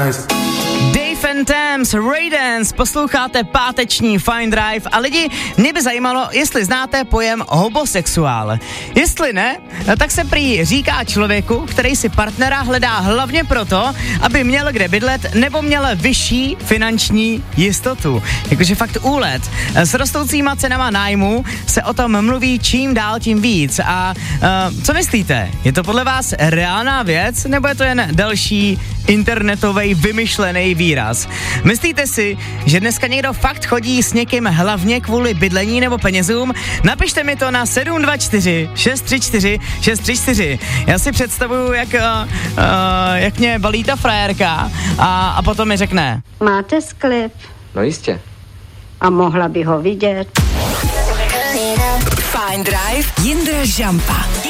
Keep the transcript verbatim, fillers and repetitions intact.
Dave and Thames, Raydance, posloucháte páteční Fine Drive a lidi, mě by zajímalo, jestli znáte pojem homosexuál. Jestli ne, tak se prý říká člověku, který si partnera hledá hlavně proto, aby měl kde bydlet nebo měl vyšší finanční jistotu. Jakože fakt úlet. S rostoucíma cenama nájmu se o tom mluví čím dál tím víc. A uh, co myslíte? Je to podle vás reálná věc nebo je to jen další internetový vymyšlený výraz? Myslíte si, že dneska někdo fakt chodí s někým hlavně kvůli bydlení nebo penězům? Napište mi to na sedm dva čtyři šest tři čtyři šest tři čtyři. Já si představuju, jak, uh, uh, jak mě balí ta frajérka a, a potom mi řekne: Máte sklep? No jistě. A mohla by ho vidět. Fine Drive, Jindra Žampa.